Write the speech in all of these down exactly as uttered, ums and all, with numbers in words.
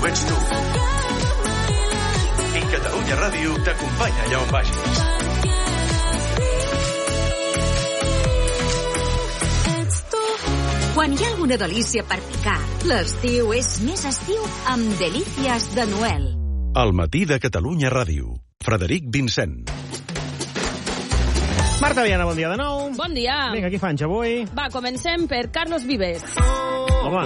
ho ets tu. I Catalunya Ràdio t'acompanya allà on vagis. Quan hi ha alguna delícia per picar, l'estiu és més estiu amb Delícies de Noel. El matí de Catalunya Ràdio. Frederic Vincent. Marta Viana, bon dia de nou. Bon dia. Vinga, qui fanys avui? Va, comencem per Carlos Vives. Home.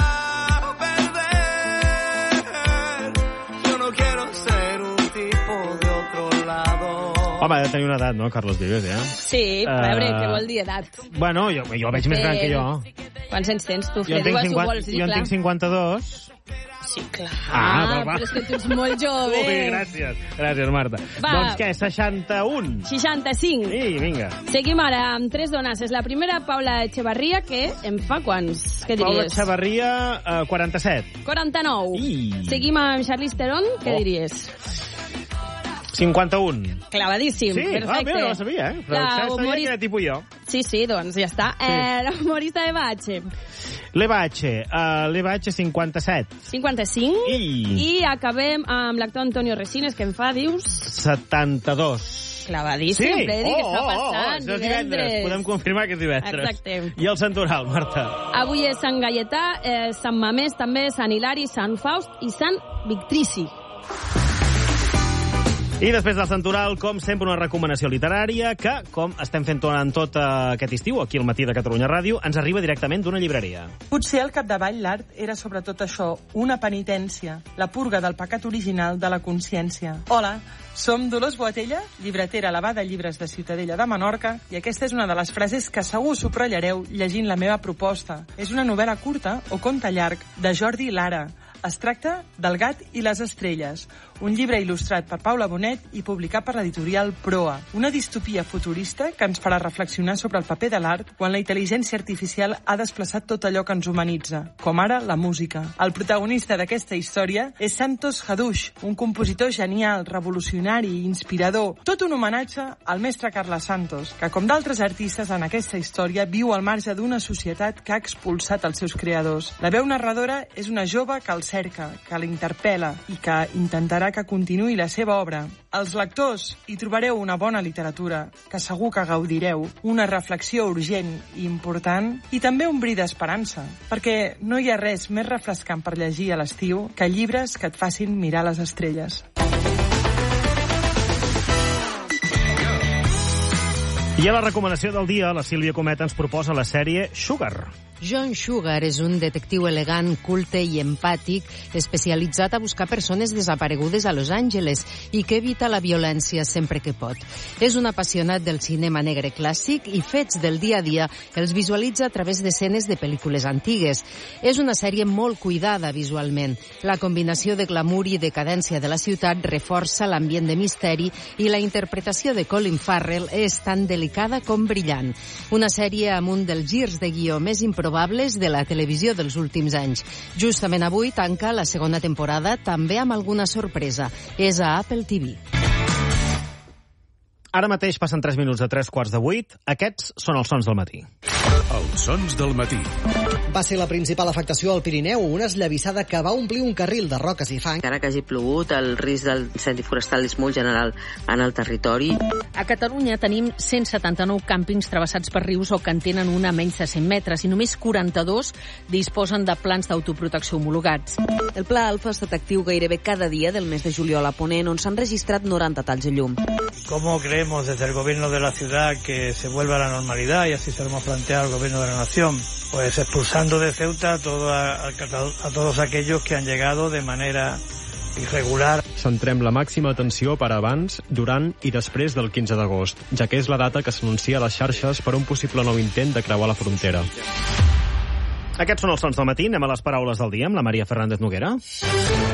Home, ha de tenir una edat, no, Carlos Vives, ja? Sí, a veure, uh... què vol dir edat? Bueno, jo, jo el veig més gran que jo. Quants anys tens, tu? Jo en tinc, cinquanta, jo en tinc cinquanta-dos. Sí, clar. Ah, va, va. Però és que tu ets molt jove. Ui, gràcies. Gràcies, Marta. Va. Doncs què, seixanta-un? seixanta-cinc. Sí, vinga. Seguim ara amb tres dones. És la primera, Paula Echevarría, que em fa quants? Què diries? Paula Echevarría, uh, quaranta-set. quaranta-nou. I... Seguim amb Charlize Theron, què oh. diries? cinquanta-un. Clavadíssim, sí, perfecte. Ah, mira, no ho sabia, eh? Però la humorista... sabia que era tipus jo. Sí, sí, doncs ja està. Sí. Eh, L'humorista Eva H. L'Eva H. Uh, L'Eva H, cinquanta-set. cinquanta-cinc. I... I acabem amb l'actor Antonio Resines, que em fa, dius... setanta-dos. Clavadíssim, sí. Freddy, oh, que està oh, passant. Oh, oh, divendres. Podem confirmar que és divendres. Exacte. I el Santoral, Marta? Avui és Sant Gaietà, eh, Sant Mamés també, Sant Hilari, Sant Faust i Sant Victrici. I després del Santoral, com sempre, una recomanació literària que, com estem fent durant tot aquest estiu, aquí al matí de Catalunya Ràdio, ens arriba directament d'una llibreria. Potser al capdavall l'art era sobretot això, una penitència, la purga del pecat original de la consciència. Hola, som Dolors Boatella, llibretera elevada a llibres de Ciutadella de Menorca, i aquesta és una de les frases que segur subratllareu llegint la meva proposta. És una novel·la curta o conte llarg de Jordi Lara. Es tracta del Gat i les estrelles, un llibre il·lustrat per Paula Bonet i publicat per l'editorial Proa. Una distopia futurista que ens farà reflexionar sobre el paper de l'art quan la intel·ligència artificial ha desplaçat tot allò que ens humanitza, com ara la música. El protagonista d'aquesta història és Santos Hadush, un compositor genial, revolucionari i inspirador. Tot un homenatge al mestre Carles Santos, que, com d'altres artistes en aquesta història, viu al marge d'una societat que ha expulsat els seus creadors. La veu narradora és una jove que el cerca, que l'interpel·la i que intentarà que continuï la seva obra. Els lectors hi trobareu una bona literatura, que segur que gaudireu, una reflexió urgent i important, i també un bri d'esperança, perquè no hi ha res més refrescant per llegir a l'estiu que llibres que et facin mirar les estrelles. I a la recomanació del dia, la Sílvia Cometa ens proposa la sèrie Sugar. John Sugar és un detectiu elegant, culte i empàtic, especialitzat a buscar persones desaparegudes a Los Angeles i que evita la violència sempre que pot. És un apassionat del cinema negre clàssic i fets del dia a dia els visualitza a través d'escenes de pel·lícules antigues. És una sèrie molt cuidada visualment. La combinació de glamour i decadència de la ciutat reforça l'ambient de misteri i la interpretació de Colin Farrell és tan delicada com brillant. Una sèrie amb un dels girs de guió més improbables de la televisió dels últims anys. Justament avui tanca la segona temporada, també amb alguna sorpresa. És a Apple T V. Ara mateix passen tres minuts de tres quarts de vuit. Aquests són els sons del matí. Els sons del matí. Va ser la principal afectació al Pirineu, una esllavissada que va omplir un carril de roques i fang. Encara que hagi plogut, el risc del incendi forestal és molt general en el territori. A Catalunya tenim cent setanta-nou càmpings travessats per rius o que en tenen una menys de cent metres i només quaranta-dos disposen de plans d'autoprotecció homologats. El Pla Alfa ha estat actiu gairebé cada dia del mes de juliol a Ponent, on s'han registrat noranta talls de llum. ¿Cómo creemos desde el gobierno de la ciudad que se vuelva a la normalidad? Y así se lo hemos planteado al gobierno de la nación. Pues expulsando de Ceuta a, todo, a, a todos aquellos que han llegado de manera irregular. Centrem la màxima atenció per abans, durant i després del quinze d'agost, ja que és la data que s'anuncia a les xarxes per un possible nou intent de creuar la frontera. Aquests són els sons del matí. Anem a les paraules del dia amb la Maria Fernández Noguera.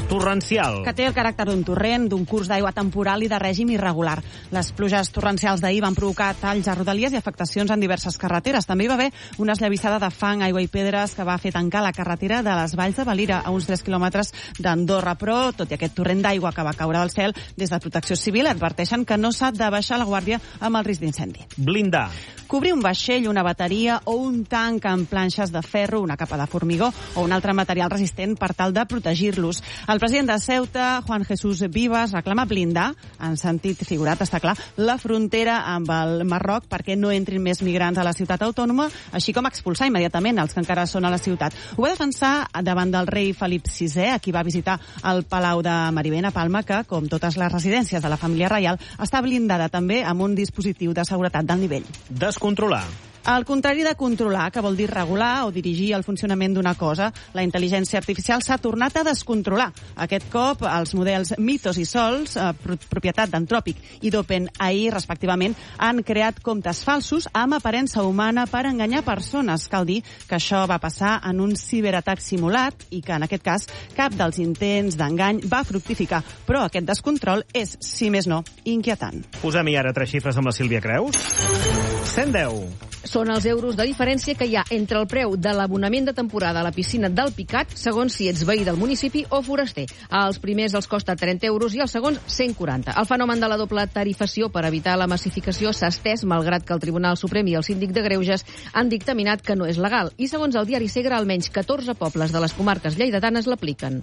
torrencial. Que té el caràcter d'un torrent, d'un curs d'aigua temporal i de règim irregular. Les pluges torrencials d'ahir van provocar talls a rodalies i afectacions en diverses carreteres. També hi va haver una esllavissada de fang, aigua i pedres que va fer tancar la carretera de les Valls de Valira a uns tres quilòmetres d'Andorra. Però, tot i aquest torrent d'aigua que va caure del cel, des de Protecció Civil adverteixen que no s'ha de baixar la guàrdia amb el risc d'incendi. Blindar. Cobrir un vaixell, una bateria o un tanc amb planxes de ferro, una capa de formigó o un altre material resistent per tal de protegir-los. El president de Ceuta, Juan Jesús Vivas, reclama blindar, en sentit figurat, està clar, la frontera amb el Marroc perquè no entrin més migrants a la ciutat autònoma, així com expulsar immediatament els que encara són a la ciutat. Ho va defensar davant del rei Felip sisè, a qui va visitar el Palau de Marivent a Palma, que, com totes les residències de la família reial, està blindada també amb un dispositiu de seguretat d'alt nivell. Descontrolar. El contrari de controlar, que vol dir regular o dirigir el funcionament d'una cosa, la intel·ligència artificial s'ha tornat a descontrolar. Aquest cop, els models Mythos i Sols, eh, propietat d'Anthropic i d'OpenAI, respectivament, han creat comptes falsos amb aparença humana per enganyar persones. Cal dir que això va passar en un ciberatac simulat i que, en aquest cas, cap dels intents d'engany va fructificar. Però aquest descontrol és, si més no, inquietant. Posem-hi ara tres xifres amb la Sílvia Creus. cent deu. Són els euros de diferència que hi ha entre el preu de l'abonament de temporada a la piscina del Picat, segons si ets veí del municipi o foraster. Als primers els costa trenta euros i als segons cent quaranta. El fenomen de la doble tarifació per evitar la massificació s'ha estès, malgrat que el Tribunal Suprem i el Síndic de Greuges han dictaminat que no és legal. I segons el diari Segre, almenys catorze pobles de les comarques lleidatanes l'apliquen.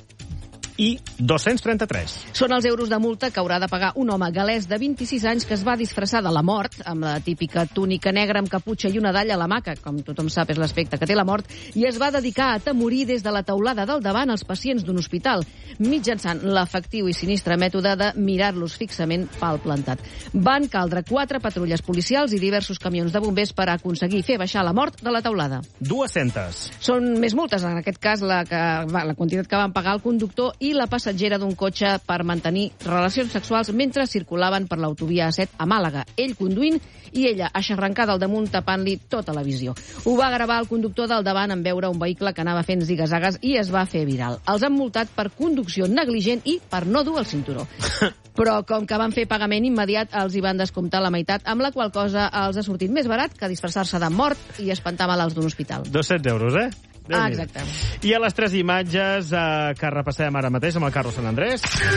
I dos-cents trenta-tres. Són els euros de multa que haurà de pagar un home galès de vint-i-sis anys que es va disfressar de la mort, amb la típica túnica negra amb caputxa i una dalla a la mà, que, com tothom sap, és l'aspecte que té la mort, i es va dedicar a atemorir des de la teulada del davant els pacients d'un hospital, mitjançant l'efectiu i sinistre mètode de mirar-los fixament pal plantat. Van caldre quatre patrulles policials i diversos camions de bombers per aconseguir fer baixar la mort de la teulada. dues-centes. Són més multes, en aquest cas, la, que, la quantitat que van pagar el conductor i la passatgera d'un cotxe per mantenir relacions sexuals mentre circulaven per l'autovia A set a Màlaga, ell conduint i ella aixarrencada al damunt tapant-li tota la visió. Ho va gravar el conductor del davant en veure un vehicle que anava fent zigazagues i es va fer viral. Els han multat per conducció negligent i per no dur el cinturó. Però com que van fer pagament immediat, els hi van descomptar la meitat, amb la qual cosa els ha sortit més barat que disfressar-se de mort i espantar malalts d'un hospital. dos-cents euros, eh? Ah, exacte. I a les tres imatges eh, que repassem ara mateix amb el carro Sant Andrés.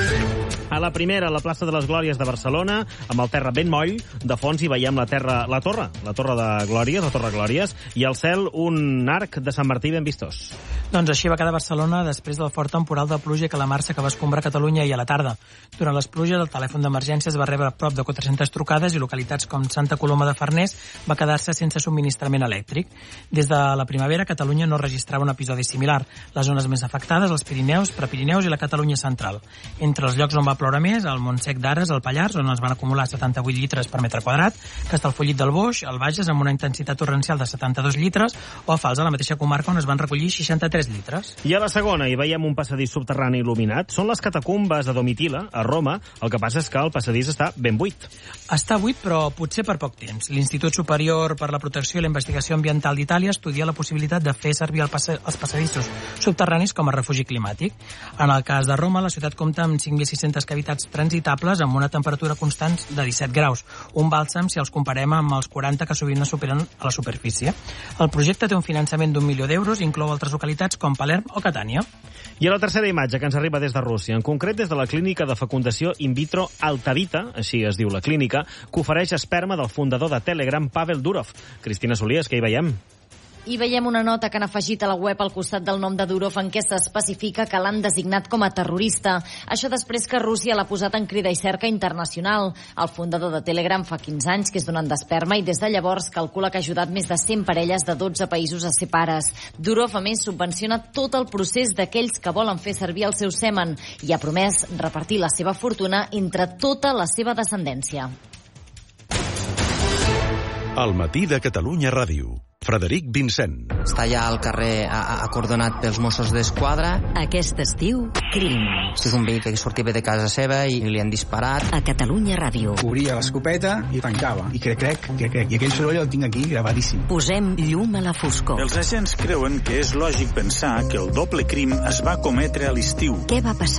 A la primera, a la plaça de les Glòries de Barcelona, amb el terra ben moll, de fons hi veiem la, terra, la torre, la torre de Glòries, la torre Glòries, i al cel un arc de Sant Martí ben vistós. Doncs així va quedar Barcelona després del fort temporal de pluja que la marxa que va escombrar Catalunya ahir a la tarda. Durant les pluges, el telèfon d'emergències va rebre prop de quatre-centes trucades i localitats com Santa Coloma de Farners va quedar-se sense subministrament elèctric. Des de la primavera, Catalunya no registrava un episodi similar. Les zones més afectades, els Pirineus, Prepirineus i la Catalunya central. Entre els llocs on va ploure més, el Montsec d'Ares, el Pallars, on es van acumular setanta-vuit litres per metre quadrat, Castellfollit del Boix, el Bages, amb una intensitat torrencial de setanta-dos litres, o a Fals, a la mateixa comarca, on es van recollir seixanta-tres litres. I a la segona hi veiem un passadís subterrani il·luminat. Són les catacumbes de Domitila, a Roma. El que passa és que el passadís està ben buit. Està buit, però potser per poc temps. L'Institut Superior per la Protecció i la Investigació Ambiental d'Itàlia estudia la possibilitat de fer servir el passe els passadissos subterranis com a refugi climàtic. En el cas de Roma, la ciutat compta amb cinc mil sis-centes cavitats transitables amb una temperatura constant de disset graus, un bàlsam si els comparem amb els quaranta que sovint es superen a la superfície. El projecte té un finançament d'un milió d'euros i inclou altres localitats com Palerm o Catània. I a la tercera imatge, que ens arriba des de Rússia, en concret des de la clínica de fecundació in vitro Altavita, així es diu la clínica, que ofereix esperma del fundador de Telegram, Pavel Durov. Cristina Solies, què hi veiem? I veiem una nota que han afegit a la web al costat del nom de Durov en què s'especifica que l'han designat com a terrorista. Això després que Rússia l'ha posat en crida i cerca internacional. El fundador de Telegram fa quinze anys que és donant d'esperma i des de llavors calcula que ha ajudat més de cent parelles de dotze països a ser pares. Durov, a més, subvenciona tot el procés d'aquells que volen fer servir el seu semen i ha promès repartir la seva fortuna entre tota la seva descendència. El matí de Catalunya Ràdio. Frederic Vincent. Està allà al carrer acordonat pels Mossos d'Esquadra. Aquest estiu, crim. És un veí que sortia de casa seva i li han disparat. A Catalunya Ràdio. Obria l'escopeta i tancava. I crec, crec, crec, crec. I aquell soroll el tinc aquí gravadíssim. Posem llum a la foscor. Els agents creuen que és lògic pensar que el doble crim es va cometre a l'estiu. Què va passar?